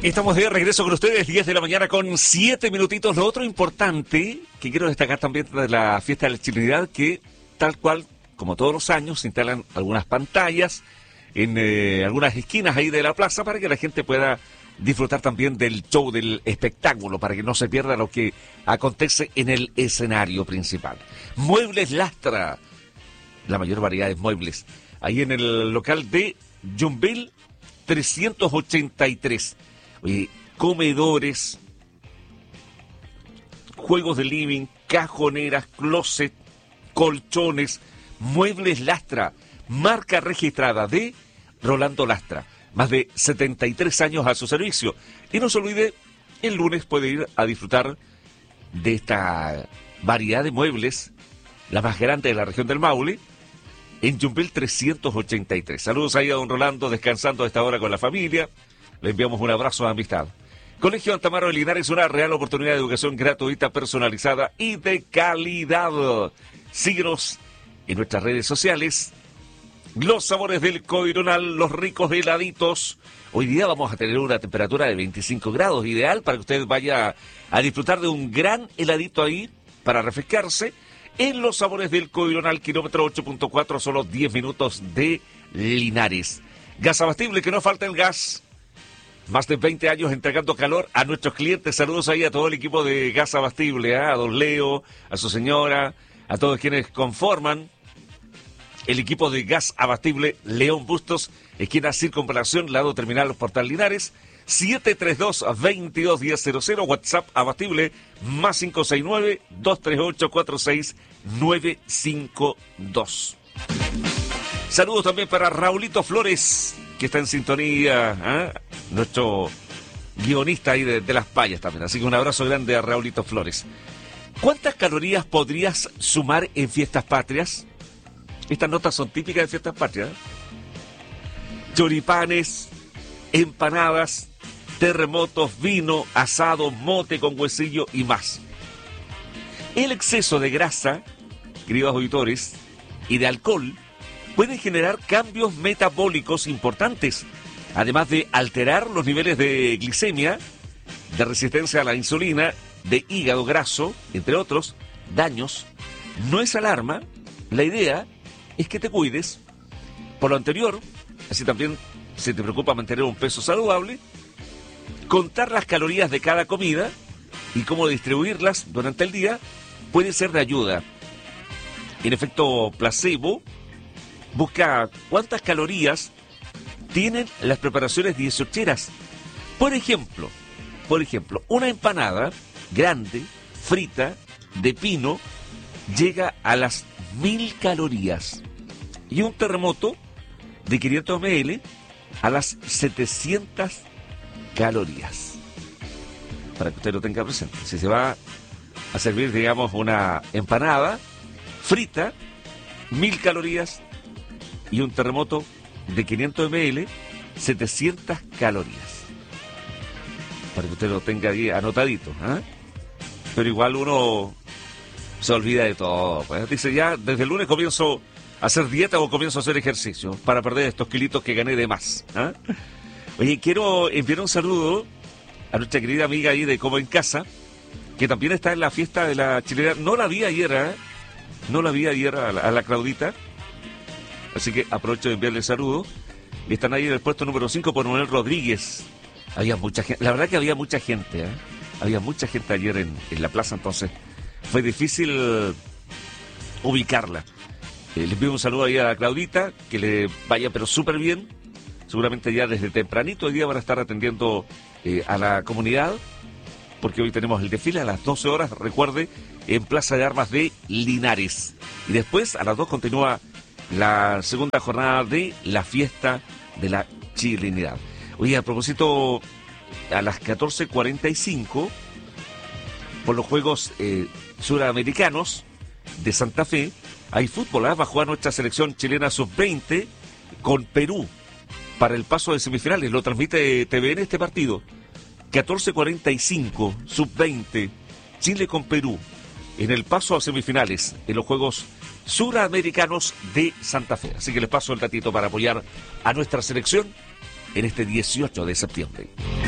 Estamos de regreso con ustedes, 10 de la mañana con 7 minutitos. Lo otro importante que quiero destacar también de la fiesta de la chilenidad, que tal cual, como todos los años, se instalan algunas pantallas en algunas esquinas ahí de la plaza para que la gente pueda disfrutar también del show, del espectáculo, para que no se pierda lo que acontece en el escenario principal. Muebles Lastra, la mayor variedad de muebles, ahí en el local de Yumbel 383. Oye, comedores, juegos de living, cajoneras, closet, colchones, Muebles Lastra, marca registrada de Rolando Lastra. Más de 73 años a su servicio. Y no se olvide, el lunes puede ir a disfrutar de esta variedad de muebles, la más grande de la región del Maule, en Yumbel 383. Saludos ahí a don Rolando, descansando a esta hora con la familia. Le enviamos un abrazo de amistad. Colegio Antamaro de Linares, una real oportunidad de educación gratuita, personalizada y de calidad. Síguenos en nuestras redes sociales. Los sabores del Coironal, los ricos heladitos. Hoy día vamos a tener una temperatura de 25 grados, ideal para que usted vaya a disfrutar de un gran heladito ahí para refrescarse. En los sabores del Coironal, kilómetro 8.4, solo 10 minutos de Linares. Gas Abastible, que no falta el gas. Más de 20 años entregando calor a nuestros clientes. Saludos ahí a todo el equipo de Gas Abastible, a don Leo, a su señora, a todos quienes conforman el equipo de Gas Abastible León Bustos, esquina Circunvalación, lado terminal Portal Linares, 732-221000, WhatsApp Abastible, más 569-238-46952. Saludos también para Raulito Flores, que está en sintonía, nuestro guionista ahí de Las Payas también. Así que un abrazo grande a Raulito Flores. ¿Cuántas calorías podrías sumar en Fiestas Patrias? Estas notas son típicas de Fiestas Patrias. Choripanes, empanadas, terremotos, vino, asado, mote con huesillo y más. El exceso de grasa, queridos auditores, y de alcohol pueden generar cambios metabólicos importantes, además de alterar los niveles de glicemia, de resistencia a la insulina, de hígado graso, entre otros daños. No es alarma, la idea es que te cuides. Por lo anterior, así también se te preocupa mantener un peso saludable, contar las calorías de cada comida y cómo distribuirlas durante el día puede ser de ayuda. En efecto placebo, busca cuántas calorías tienen las preparaciones 18eras. Por ejemplo, una empanada grande, frita, de pino, llega a las 1000 calorías. Y un terremoto de 500 ml a las 700 calorías. Para que usted lo tenga presente. Si se va a servir, digamos, una empanada frita, 1000 calorías, y un terremoto de 500 ml, 700 calorías. Para que usted lo tenga ahí anotadito. Pero igual uno se olvida de todo. Pues. Dice, ya desde el lunes comienzo a hacer dieta o comienzo a hacer ejercicio para perder estos kilitos que gané de más. Oye, quiero enviar un saludo a nuestra querida amiga ahí de Como en Casa, que también está en la fiesta de la chilena. No la vi ayer, a la Claudita. Así que aprovecho de enviarle saludos. Y están ahí en el puesto número 5 por Manuel Rodríguez. Había mucha gente, la verdad que había mucha gente, Había mucha gente ayer en la plaza, entonces fue difícil ubicarla. Les envío un saludo ahí a la Claudita, que le vaya pero súper bien. Seguramente ya desde tempranito hoy día van a estar atendiendo a la comunidad, porque hoy tenemos el desfile a las 12 horas, recuerde, en Plaza de Armas de Linares. Y después a las 2 continúa la segunda jornada de la fiesta de la chilenidad. Oye, a propósito, a las 14:45, por los Juegos Suramericanos de Santa Fe, hay fútbol. Va a jugar nuestra selección chilena sub-20 con Perú para el paso de semifinales. Lo transmite TVN este partido. 14:45, sub-20, Chile con Perú, en el paso a semifinales en los Juegos Suramericanos de Santa Fe. Así que les paso el datito para apoyar a nuestra selección en este 18 de septiembre.